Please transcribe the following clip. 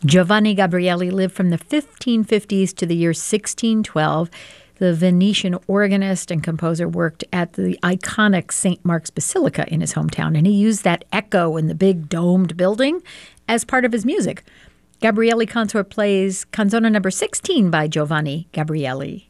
Giovanni Gabrieli lived from the 1550s to the year 1612. The Venetian organist and composer worked at the iconic St. Mark's Basilica in his hometown, and he used that echo in the big domed building as part of his music. Gabrieli Consort plays Canzone number 16 by Giovanni Gabrieli.